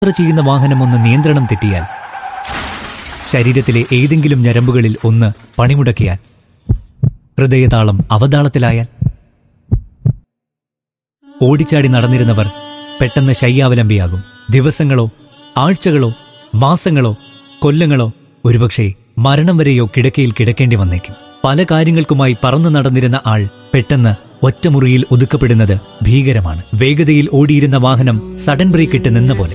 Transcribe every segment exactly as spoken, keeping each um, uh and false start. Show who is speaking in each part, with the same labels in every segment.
Speaker 1: യാത്ര ചെയ്യുന്ന വാഹനം ഒന്ന് നിയന്ത്രണം തെറ്റിയാൽ, ശരീരത്തിലെ ഏതെങ്കിലും ഞരമ്പുകളിൽ ഒന്ന് പണിമുടക്കിയാൽ, ഹൃദയതാളം അവതാളത്തിലായാൽ, ഓടിച്ചാടി നടന്നിരുന്നവർ പെട്ടെന്ന് ശയ്യാവലംബിയാകും. ദിവസങ്ങളോ ആഴ്ചകളോ മാസങ്ങളോ കൊല്ലങ്ങളോ ഒരുപക്ഷെ മരണം വരെയോ കിടക്കയിൽ കിടക്കേണ്ടി വന്നേക്കും. പല കാര്യങ്ങൾക്കുമായി പറന്നു നടന്നിരുന്ന ആൾ പെട്ടെന്ന് ഒറ്റമുറിയിൽ ഒതുക്കപ്പെടുന്നത് ഭീകരമാണ്. വേഗതയിൽ ഓടിയിരുന്ന വാഹനം സഡൻ ബ്രേക്ക് ഇട്ട് നിന്ന പോലെ.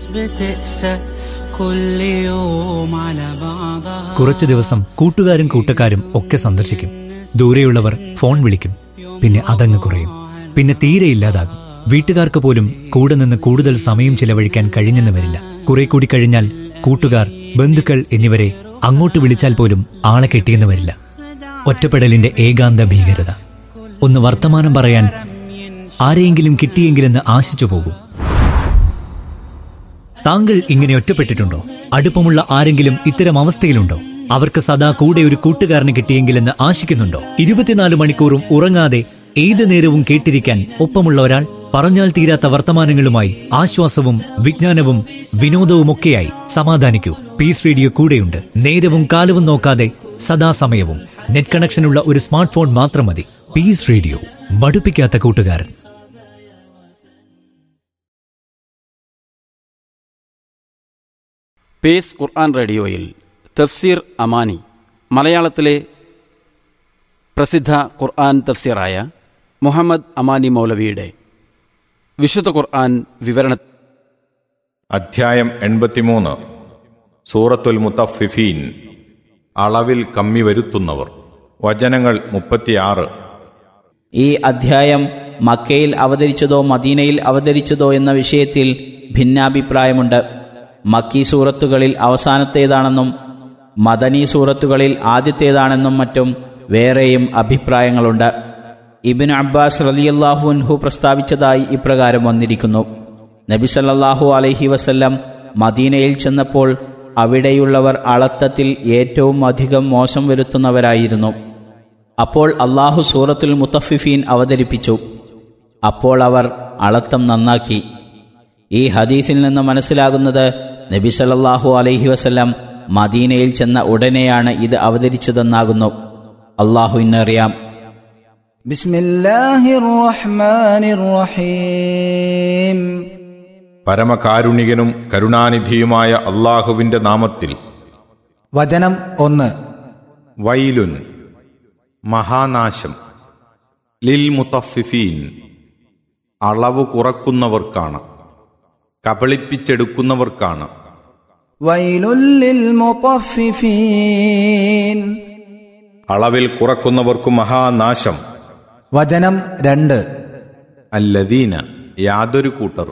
Speaker 1: കുറച്ചു ദിവസം കൂട്ടുകാരും കൂട്ടക്കാരും ഒക്കെ സന്ദർശിക്കും. ദൂരെയുള്ളവർ ഫോൺ വിളിക്കും. പിന്നെ അതങ്ങ് കുറയും. പിന്നെ തീരെ ഇല്ലാതാകും. വീട്ടുകാർക്ക് പോലും കൂടെ നിന്ന് കൂടുതൽ സമയം ചിലവഴിക്കാൻ കഴിഞ്ഞെന്ന് വരില്ല. കുറെ കൂടി കഴിഞ്ഞാൽ കൂട്ടുകാർ, ബന്ധുക്കൾ എന്നിവരെ അങ്ങോട്ട് വിളിച്ചാൽ പോലും ആളെ കിട്ടിയെന്ന് വരില്ല. ഒറ്റപ്പെടലിന്റെ ഏകാന്ത ഭീകരത. ഒന്ന് വർത്തമാനം പറയാൻ ആരെയെങ്കിലും കിട്ടിയെങ്കിലെന്ന് ആശിച്ചു പോകും. താങ്കൾ ഇങ്ങനെ ഒറ്റപ്പെട്ടിട്ടുണ്ടോ? അടുപ്പമുള്ള ആരെങ്കിലും ഇത്തരം അവസ്ഥയിലുണ്ടോ? അവർക്ക് സദാ കൂടെ ഒരു കൂട്ടുകാരനെ കിട്ടിയെങ്കിലെന്ന് ആശിക്കുന്നുണ്ടോ? ഇരുപത്തിനാല് മണിക്കൂറും ഉറങ്ങാതെ ഏത് നേരവും കേട്ടിരിക്കാൻ ഒപ്പമുള്ള ഒരാൾ, പറഞ്ഞാൽ തീരാത്ത വർത്തമാനങ്ങളുമായി ആശ്വാസവും വിജ്ഞാനവും വിനോദവുമൊക്കെയായി. സമാധാനിക്കൂ, പീസ് റേഡിയോ കൂടെയുണ്ട്. നേരവും കാലവും നോക്കാതെ സദാസമയവും. നെറ്റ് കണക്ഷനുള്ള ഒരു സ്മാർട്ട് ഫോൺ മാത്രം മതി. പീസ് റേഡിയോ, മടുപ്പിക്കാത്ത കൂട്ടുകാരൻ.
Speaker 2: പീസ് ഖുർആൻ റേഡിയോയിൽ തഫ്സീർ അമാനി, മലയാളത്തിലെ പ്രസിദ്ധ ഖുർആൻ തഫ്സീറായ മുഹമ്മദ് അമാനി മൗലവിയുടെ വിശുദ്ധ ഖുർആൻ വിവരണ.
Speaker 3: അധ്യായം എൺപത്തിമൂന്ന്. സൂറത്തുൽ മുത്തഫിഫീൻ, അളവിൽ കമ്മി വരുത്തുന്നവർ. വചനങ്ങൾ മുപ്പത്തിയാറ്.
Speaker 4: ഈ അധ്യായം മക്കയിൽ അവതരിച്ചതോ മദീനയിൽ അവതരിച്ചതോ എന്ന വിഷയത്തിൽ ഭിന്നാഭിപ്രായമുണ്ട്. മക്കി സൂറത്തുകളിൽ അവസാനത്തേതാണെന്നും മദനി സൂറത്തുകളിൽ ആദ്യത്തേതാണെന്നും മറ്റും വേറെയും അഭിപ്രായങ്ങളുണ്ട്. ഇബ്നു അബ്ബാസ് റളിയല്ലാഹു അൻഹു പ്രസ്താവിച്ചതായി ഇപ്രകാരം വന്നിരിക്കുന്നു: നബി സല്ലല്ലാഹു അലൈഹി വസല്ലം മദീനയിൽ ചെന്നപ്പോൾ അവിടെയുള്ളവർ അളത്തത്തിൽ ഏറ്റവും അധികം മോശം വരുത്തുന്നവരായിരുന്നു. അപ്പോൾ അള്ളാഹു സൂറത്തുൽ മുത്തഫിഫീൻ അവതരിപ്പിച്ചു. അപ്പോൾ അവർ അളത്തം നന്നാക്കി. ഈ ഹദീസിൽ നിന്ന് മനസ്സിലാകുന്നത് നബി സല്ലല്ലാഹു അലൈഹി വസല്ലം മദീനയിൽ ചെന്ന ഉടനെയാണ് ഇത് അവതരിച്ചതെന്നാകുന്നു. അള്ളാഹുവിനറിയാം.
Speaker 5: ബിസ്മില്ലാഹിർ റഹ്മാനിർ റഹീം.
Speaker 3: പരമകാരുണികനും കരുണാനിധിയുമായ അള്ളാഹുവിന്റെ നാമത്തിൽ.
Speaker 5: വചനം ഒന്ന്.
Speaker 3: വൈലുൻ, മഹാനാശം. ലിൽ മുത്തഫിഫീൻ, അളവ് കുറക്കുന്നവർക്കാണ്, കബളിപ്പിച്ചെടുക്കുന്നവർക്കാണ്.
Speaker 5: വൈലുൽ ലിൽ മുത്തഫിഫീൻ,
Speaker 3: അളവിൽ കുറക്കുന്നവർക്കു മഹാനാശം.
Speaker 5: വചനം രണ്ട്.
Speaker 3: അല്ലദീന, യാതൊരു കൂട്ടർ.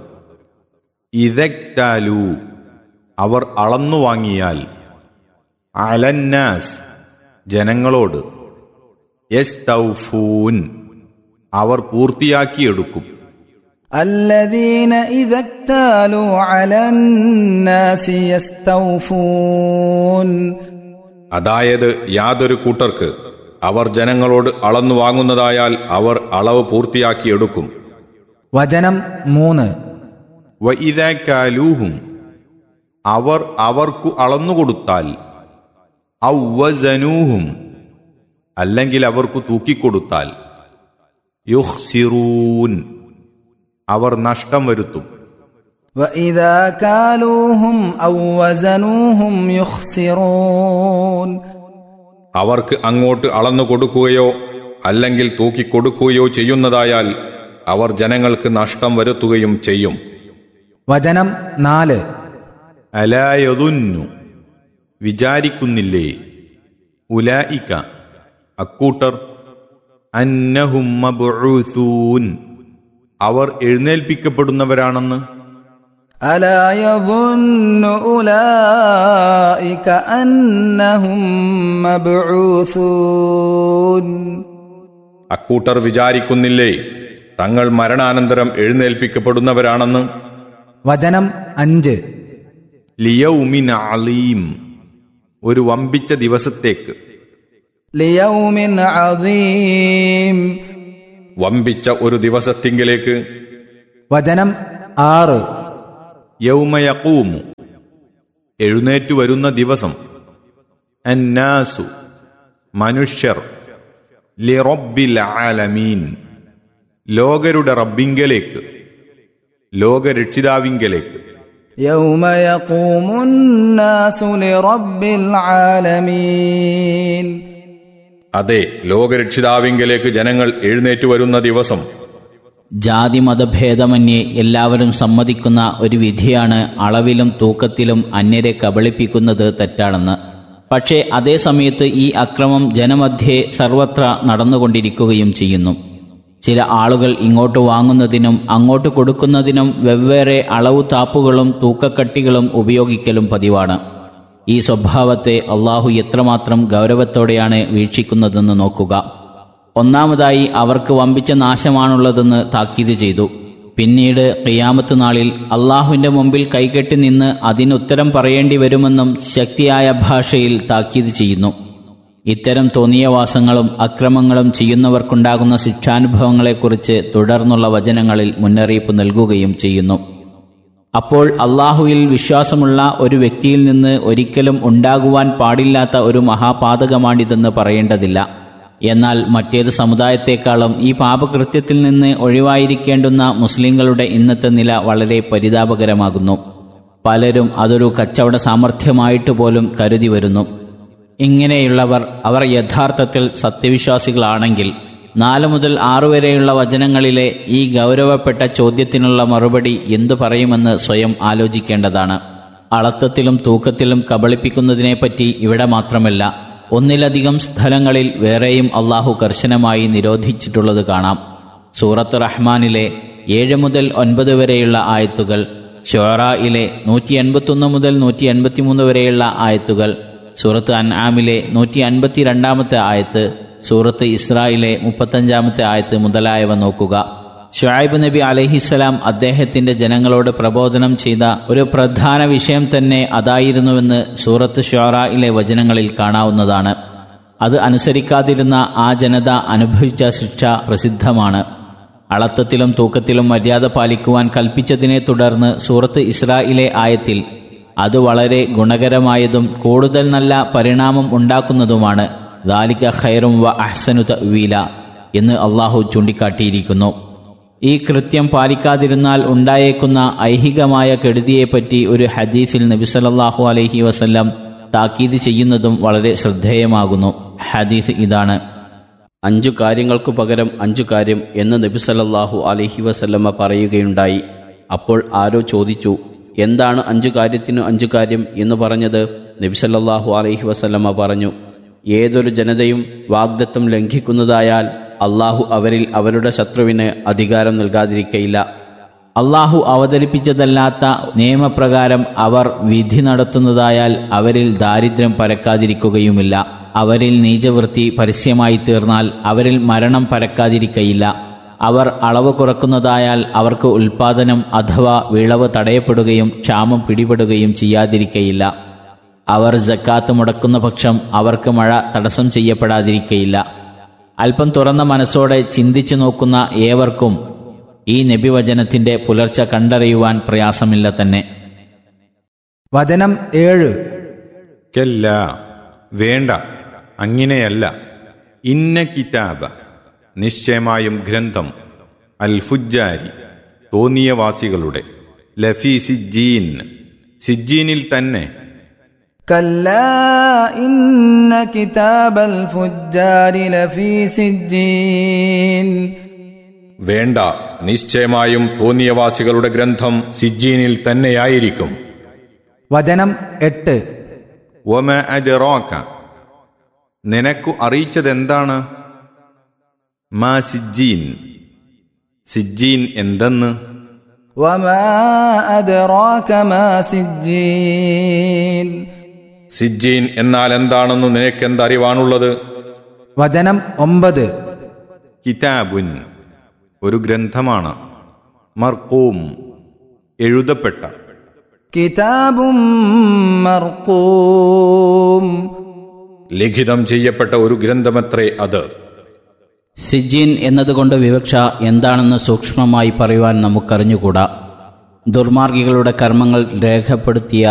Speaker 3: ഇദക്താലു, അവർ അളന്നു വാങ്ങിയാൽ. അലന്നാസ്, ജനങ്ങളോട്. യസ്തൗഫൂൻ, അവർ പൂർത്തിയാക്കിയെടുക്കും.
Speaker 5: അല്ലദീന ഇദക്താലു അലന്നാസി യസ്തൗഫൂൻ,
Speaker 3: അതായത് യാതൊരു കൂട്ടർക്ക് അവർ ജനങ്ങളോട് അളന്നു വാങ്ങുന്നതായാൽ അവർ അളവ് പൂർത്തിയാക്കിയെടുക്കും.
Speaker 5: വചനം മൂന്ന്.
Speaker 3: വഇദാകാലൂഹും, അവർ അവർക്കു അളന്നുകൊടുത്താൽ. ഔ വസനൂഹും, അല്ലെങ്കിൽ അവർക്കു തൂക്കിക്കൊടുത്താൽ. യുഖ്സിറൂൻ, അവർ നഷ്ടം വരുത്തും.
Speaker 5: വഇദാ കാലൂഹും ഔ വസനൂഹും യുഖ്സിറൂൻ,
Speaker 3: അവർക്ക് അങ്ങോട്ട് അളന്നു കൊടുക്കുകയോ അല്ലെങ്കിൽ തൂക്കിക്കൊടുക്കുകയോ ചെയ്യുന്നതായാൽ അവർ ജനങ്ങൾക്ക് നഷ്ടം വരുത്തുകയും ചെയ്യും.
Speaker 5: വചനം നാല്.
Speaker 3: അലാ യദുന്നു, വിചാരിക്കുന്നില്ലേ. ഉലായിക, അക്കൂട്ടർ. അന്നഹും മബ്ഊസൂൻ, അവർ എഴുന്നേൽപ്പിക്കപ്പെടുന്നവരാണെന്ന്.
Speaker 5: അലാ യദുന്നു ഉലൈക അന്നഹും മബ്ഊസൂൻ,
Speaker 3: അക്കൂട്ടർ വിചാരിക്കുന്നില്ലേ തങ്ങൾ മരണാനന്തരം എഴുന്നേൽപ്പിക്കപ്പെടുന്നവരാണെന്ന്.
Speaker 5: വചനം അഞ്ച്.
Speaker 3: ലിയൗമിൻ അലീം, ഒരു വമ്പിച്ച ദിവസത്തേക്ക്.
Speaker 5: ലിയൗമിൻ അദീം,
Speaker 3: വമ്പിച്ച ഒരു ദിവസത്തിങ്കിലേക്ക്.
Speaker 5: വചനം ആറ്.
Speaker 3: യൗമയഖൂമു എഴുന്നേറ്റു വരുന്ന ദിവസം, അന്നാസു മനുഷ്യർ, ലിറബ്ബിൽ ആലമീൻ ലോകരുടെ റബ്ബിങ്കലേക്ക്, ലോകരക്ഷിതാവിങ്കലേക്ക്.
Speaker 5: يوم يقوم الناس لرب العالمين
Speaker 3: അതെ, ലോകരക്ഷിതാവിങ്കലേക്ക് ജനങ്ങൾ എഴുന്നേറ്റു വരുന്ന ദിവസം.
Speaker 4: ജാതി മതഭേദമന്യേ എല്ലാവരും സമ്മതിക്കുന്ന ഒരു വിധിയാണ് അളവിലും തൂക്കത്തിലും അന്യരെ കബളിപ്പിക്കുന്നത് തെറ്റാണെന്ന്. പക്ഷേ അതേ സമയത്ത് ഈ അക്രമം ജനമധ്യേ സർവത്ര നടന്നുകൊണ്ടിരിക്കുകയും ചെയ്യുന്നു. ചില ആളുകൾ ഇങ്ങോട്ട് വാങ്ങുന്നതിനും അങ്ങോട്ട് കൊടുക്കുന്നതിനും വെവ്വേറെ അളവു താപ്പുകളും തൂക്കക്കട്ടികളും ഉപയോഗിക്കലും പതിവാണ്. ഈ സ്വഭാവത്തെ അള്ളാഹു എത്രമാത്രം ഗൗരവത്തോടെയാണ് വീക്ഷിക്കുന്നതെന്ന് നോക്കുക. ഒന്നാമതായി അവർക്ക് വമ്പിച്ച നാശമാണുള്ളതെന്ന് താക്കീത് ചെയ്തു. പിന്നീട് ഖിയാമത്ത് നാളിൽ അള്ളാഹുവിന്റെ മുമ്പിൽ കൈകെട്ടി നിന്ന് അതിനുത്തരം പറയേണ്ടി വരുമെന്നും ശക്തിയായ ഭാഷയിൽ താക്കീത് ചെയ്യുന്നു. ഇത്തരം തോന്നിയവാസങ്ങളും അക്രമങ്ങളും ചെയ്യുന്നവർക്കുണ്ടാകുന്ന ശിക്ഷാനുഭവങ്ങളെക്കുറിച്ച് തുടർന്നുള്ള വചനങ്ങളിൽ മുന്നറിയിപ്പ് നൽകുകയും ചെയ്യുന്നു. അപ്പോൾ അള്ളാഹുവിൽ വിശ്വാസമുള്ള ഒരു വ്യക്തിയിൽ നിന്ന് ഒരിക്കലും ഉണ്ടാകുവാൻ പാടില്ലാത്ത ഒരു മഹാപാതകമാണിതെന്ന് പറയേണ്ടതില്ല. എന്നാൽ മറ്റേത് സമുദായത്തെക്കാളും ഈ പാപകൃത്യത്തിൽ നിന്ന് ഒഴിവായിരിക്കേണ്ടുന്ന മുസ്ലിങ്ങളുടെ ഇന്നത്തെ നില വളരെ പരിതാപകരമാകുന്നു. പലരും അതൊരു കച്ചവട സാമർഥ്യമായിട്ട് പോലും കരുതി വരുന്നു. ഇങ്ങനെയുള്ളവർ അവർ യഥാർത്ഥത്തിൽ സത്യവിശ്വാസികളാണെങ്കിൽ നാല് മുതൽ ആറു വരെയുള്ള വചനങ്ങളിലെ ഈ ഗൗരവപ്പെട്ട ചോദ്യത്തിനുള്ള മറുപടി എന്തു പറയുമെന്ന് സ്വയം ആലോചിക്കേണ്ടതാണ്. അളത്തത്തിലും തൂക്കത്തിലും കബളിപ്പിക്കുന്നതിനെപ്പറ്റി ഇവിടെ മാത്രമല്ല, ഒന്നിലധികം സ്ഥലങ്ങളിൽ വേറെയും അള്ളാഹു കർശനമായി നിരോധിച്ചിട്ടുള്ളത് കാണാം. സൂറത്ത് റഹ്മാനിലെ ഏഴ് മുതൽ ഒൻപത് വരെയുള്ള ആയത്തുകൾ, ശുഅറായിലെ നൂറ്റി എൺപത്തൊന്ന് മുതൽ നൂറ്റി എൺപത്തിമൂന്ന് വരെയുള്ള ആയത്തുകൾ, സൂറത്ത് അൻആമിലെ നൂറ്റി അൻപത്തി രണ്ടാമത്തെ ആയത്ത്, സൂറത്ത് ഇസ്രായിലെ മുപ്പത്തഞ്ചാമത്തെ ആയത്ത് മുതലായവ നോക്കുക. ശുഐബ് നബി അലൈഹിസ്സലാം അദ്ദേഹത്തിന്റെ ജനങ്ങളോട് പ്രബോധനം ചെയ്ത ഒരു പ്രധാന വിഷയം തന്നെ അതായിരുന്നുവെന്ന് സൂറത്ത് ശുഅറായിലെ വചനങ്ങളിൽ കാണാവുന്നതാണ്. അത് അനുസരിക്കാതിരുന്ന ആ ജനത അനുഭവിച്ച ശിക്ഷ പ്രസിദ്ധമാണ്. അളത്തത്തിലും തൂക്കത്തിലും മര്യാദ പാലിക്കുവാൻ കൽപ്പിച്ചതിനെ തുടർന്ന് സൂറത്ത് ഇസ്രായിലെ ആയത്തിൽ അത് വളരെ ഗുണകരമായതും കൂടുതൽ നല്ല പരിണാമം ഉണ്ടാക്കുന്നതുമാണ്. ദാലിക ഖൈറും വ അഹ്സനു തഅ്വീല എന്ന് അള്ളാഹു ചൂണ്ടിക്കാട്ടിയിരിക്കുന്നു. ഈ കൃത്യം പാലിക്കാതിരുന്നാൽ ഉണ്ടായേക്കുന്ന ഐഹികമായ കെടുതിയെപ്പറ്റി ഒരു ഹദീസിൽ നബി സല്ലല്ലാഹു അലൈഹി വസല്ലം താക്കീത് ചെയ്യുന്നതും വളരെ ശ്രദ്ധേയമാകുന്നു. ഹദീസ് ഇതാണ്: അഞ്ചു കാര്യങ്ങൾക്കു പകരം അഞ്ചു കാര്യം എന്ന് നബി സല്ലല്ലാഹു അലൈഹി വസല്ലമ പറയുകയുണ്ടായി. അപ്പോൾ ആരോ ചോദിച്ചു, എന്താണ് അഞ്ചു കാര്യത്തിനു അഞ്ചു കാര്യം എന്ന് പറഞ്ഞത്? നബി സല്ലല്ലാഹു അലൈഹി വസല്ലമ പറഞ്ഞു, ഏതൊരു ജനതയും വാഗ്ദത്തം ലംഘിക്കുന്നതായാൽ അള്ളാഹു അവരിൽ അവരുടെ ശത്രുവിന് അധികാരം നൽകാതിരിക്കയില്ല. അള്ളാഹു അവതരിപ്പിച്ചതല്ലാത്ത നിയമപ്രകാരം അവർ വിധി നടത്തുന്നതായാൽ അവരിൽ ദാരിദ്ര്യം പരക്കാതിരിക്കുകയുമില്ല. അവരിൽ നീചവൃത്തി പരസ്യമായി തീർന്നാൽ അവരിൽ മരണം പരക്കാതിരിക്കയില്ല. അവർ അളവ് കുറക്കുന്നതായാൽ അവർക്ക് ഉൽപാദനം അഥവാ വിളവ് തടയപ്പെടുകയും ക്ഷാമം പിടിപെടുകയും ചെയ്യാതിരിക്കയില്ല. അവർ സക്കാത്ത് മുടക്കുന്ന പക്ഷം അവർക്ക് മഴ തടസ്സം ചെയ്യപ്പെടാതിരിക്കയില്ല. അല്പം തുറന്ന മനസ്സോടെ ചിന്തിച്ചു നോക്കുന്ന ഏവർക്കും ഈ നബിവചനത്തിന്റെ പുലർച്ച കണ്ടറിയുവാൻ പ്രയാസമില്ല തന്നെ.
Speaker 5: വചനം ഏഴ്.
Speaker 3: കല്ല, വേണ്ട, അങ്ങനെയല്ല. ഇന്ന കിതാബ, നിശ്ചയമായും ഗ്രന്ഥം, അൽ ഫുജ്ജാരി, തോന്നിയവാസികളുടെ, ലഫി സിജ്ജീൻ, സിജ്ജീനിൽ തന്നെ.
Speaker 5: കല്ലാ ഇന്ന കിതാബൽ ഫുജ്ജാരി ലഫീ സിജ്ജീൻ.
Speaker 3: വേണ്ട, നിശ്ചയമായും തോന്നിയവാസികളുടെ ഗ്രന്ഥം സിജ്ജീനിൽ തന്നെയായിരിക്കും.
Speaker 5: വചനം എട്ട്.
Speaker 3: വമ അദ്റാക, നിനക്കു അറിയിച്ചതെന്താണ്? മാ സിജ്ജീൻ, സിജ്ജീൻ എന്തെന്ന്?
Speaker 5: വമാ അദ്റാക മാ സിജ്ജീൻ.
Speaker 3: സിജ്ജീൻ എന്നാൽ എന്താണെന്ന് നിനക്കെന്തറിവാണുള്ളത്?
Speaker 5: വചനം ഒമ്പത്.
Speaker 3: കിതാബുൻ, ഒരു ഗ്രന്ഥമാണ്. മർഖൂം, എഴുതപ്പെട്ട.
Speaker 5: കിതാബും മർഖൂം,
Speaker 3: ലിഖിതം ചെയ്യപ്പെട്ട ഒരു ഗ്രന്ഥമത്രേ അത്.
Speaker 4: സിജ്ജീൻ എന്നതുകൊണ്ട് വിവക്ഷ എന്താണെന്ന് സൂക്ഷ്മമായി പറയുവാൻ നമുക്കറിഞ്ഞുകൂടാ. ദുർമാർഗികളുടെ കർമ്മങ്ങൾ രേഖപ്പെടുത്തിയ